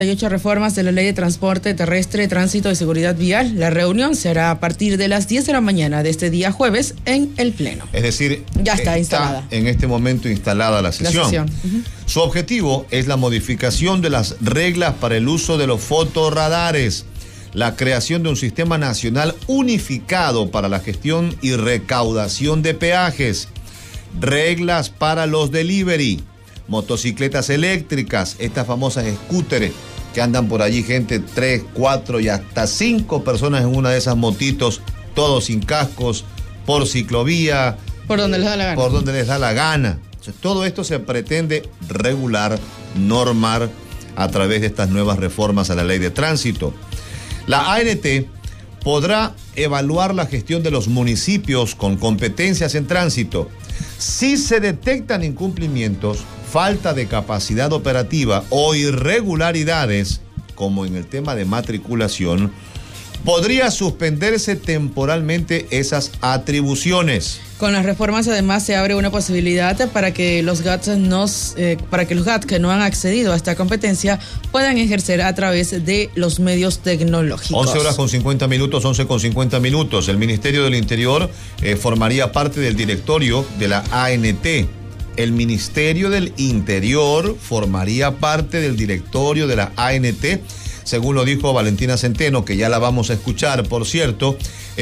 Hay 8 reformas de la Ley de Transporte Terrestre, Tránsito y Seguridad Vial. La reunión será a partir de las 10 de la mañana de este día jueves en el Pleno. Es decir, ya está instalada. En este momento instalada la sesión. Su objetivo es la modificación de las reglas para el uso de los fotorradares, la creación de un sistema nacional unificado para la gestión y recaudación de peajes, reglas para los delivery, motocicletas eléctricas, estas famosas scooters que andan por allí, gente, 3, 4 y hasta 5 personas en una de esas motitos, todos sin cascos, por ciclovía. Por donde les da la gana. Por donde les da la gana. Entonces, todo esto se pretende regular, normar a través de estas nuevas reformas a la ley de tránsito. La ANT podrá evaluar la gestión de los municipios con competencias en tránsito. Si se detectan incumplimientos, falta de capacidad operativa o irregularidades, como en el tema de matriculación, podría suspenderse temporalmente esas atribuciones. Con las reformas además se abre una posibilidad para que los GAT que no han accedido a esta competencia puedan ejercer a través de los medios tecnológicos. 11 horas con 50 minutos, 11 con 50 minutos. El Ministerio del Interior formaría parte del directorio de la ANT. El Ministerio del Interior formaría parte del directorio de la ANT, según lo dijo Valentina Centeno, que ya la vamos a escuchar, por cierto,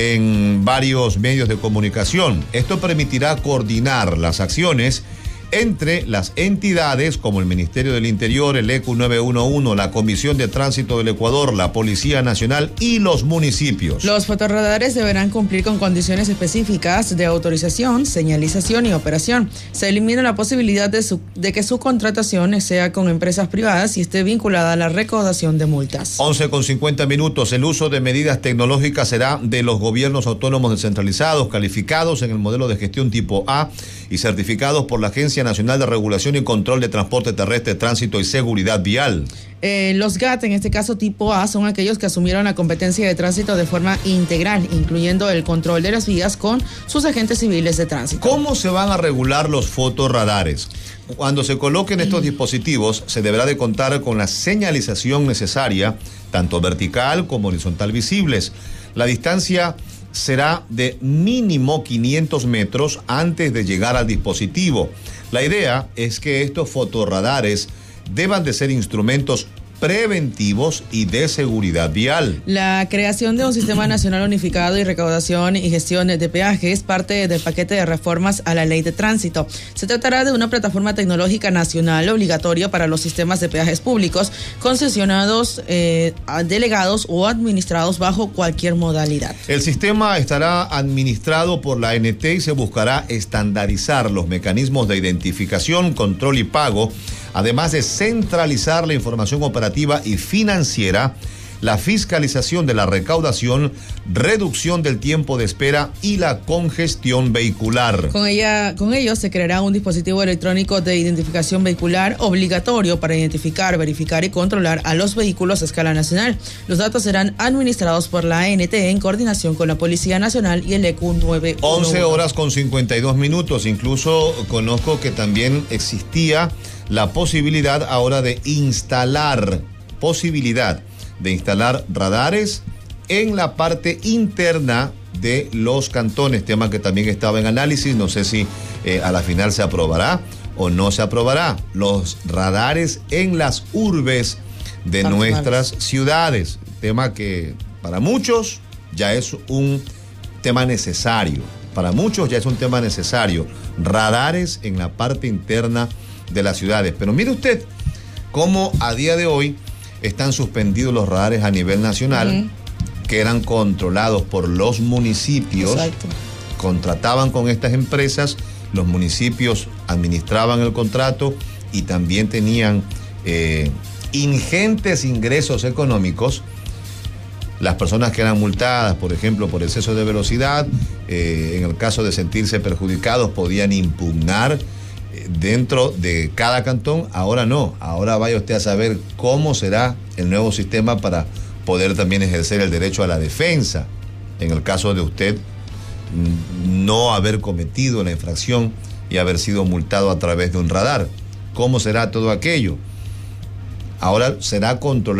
en varios medios de comunicación. Esto permitirá coordinar las acciones entre las entidades como el Ministerio del Interior, el ECU 911, la Comisión de Tránsito del Ecuador, la Policía Nacional y los municipios. Los fotorradares deberán cumplir con condiciones específicas de autorización, señalización y operación. Se elimina la posibilidad de que su contratación sea con empresas privadas y esté vinculada a la recaudación de multas. 11 con 50 minutos. El uso de medidas tecnológicas será de los gobiernos autónomos descentralizados, calificados en el modelo de gestión tipo A y certificados por la Agencia Nacional de Regulación y Control de Transporte Terrestre, Tránsito y Seguridad Vial. Los GAT, en este caso tipo A, son aquellos que asumieron la competencia de tránsito de forma integral, incluyendo el control de las vías con sus agentes civiles de tránsito. ¿Cómo se van a regular los fotorradares? Cuando se coloquen estos dispositivos, se deberá de contar con la señalización necesaria, tanto vertical como horizontal visibles. La distancia será de mínimo 500 metros antes de llegar al dispositivo. La idea es que estos fotorradares deban de ser instrumentos preventivos y de seguridad vial. La creación de un sistema nacional unificado y recaudación y gestión de peajes es parte del paquete de reformas a la ley de tránsito. Se tratará de una plataforma tecnológica nacional obligatoria para los sistemas de peajes públicos, concesionados, delegados o administrados bajo cualquier modalidad. El sistema estará administrado por la ANT y se buscará estandarizar los mecanismos de identificación, control y pago, además de centralizar la información operativa y financiera, la fiscalización de la recaudación, reducción del tiempo de espera y la congestión vehicular. Con ello se creará un dispositivo electrónico de identificación vehicular obligatorio para identificar, verificar y controlar a los vehículos a escala nacional. Los datos serán administrados por la ANT en coordinación con la Policía Nacional y el ECU 911. 11 horas con 52 minutos. Incluso conozco que también existía la posibilidad ahora de instalar radares en la parte interna de los cantones, tema que también estaba en análisis. No sé si a la final se aprobará o no se aprobará. Los radares en las urbes de nuestras ciudades, tema que para muchos ya es un tema necesario. Radares en la parte interna de las ciudades. Pero mire usted cómo a día de hoy están suspendidos los radares a nivel nacional, que eran controlados por los municipios. Exacto. Contrataban con estas empresas, los municipios administraban el contrato y también tenían ingentes ingresos económicos. Las personas que eran multadas, por ejemplo, por exceso de velocidad, en el caso de sentirse perjudicados, podían impugnar dentro de cada cantón. Ahora no, ahora vaya usted a saber cómo será el nuevo sistema para poder también ejercer el derecho a la defensa en el caso de usted no haber cometido la infracción y haber sido multado a través de un radar. ¿Cómo será todo aquello? ahora será controlado